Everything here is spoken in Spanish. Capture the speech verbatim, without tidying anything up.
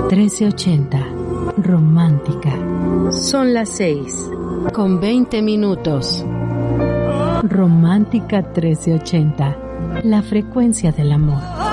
trece ochenta, romántica. Son las seis, con veinte minutos. Romántica trece ochenta, la frecuencia del amor.